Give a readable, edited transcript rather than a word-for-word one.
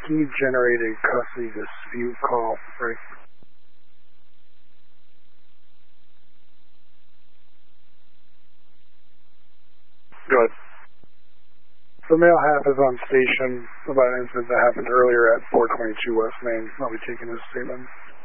Can you generate a custody dispute call, Frank? Good. The male half is on station about an incident that happened earlier at 422 West Main. I'll be taking his statement.